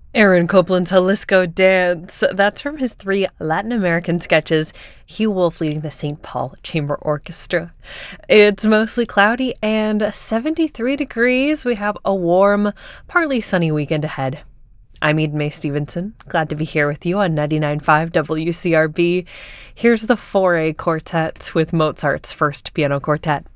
Aaron Copland's Jalisco Dance. That's from his three Latin American sketches, Hugh Wolf leading the St. Paul Chamber Orchestra. It's mostly cloudy and 73 degrees. We have a warm, partly sunny weekend ahead. I'm Eden May Stevenson. Glad to be here with you on 99.5 WCRB. Here's the Fauré Quartet with Mozart's First Piano Quartet.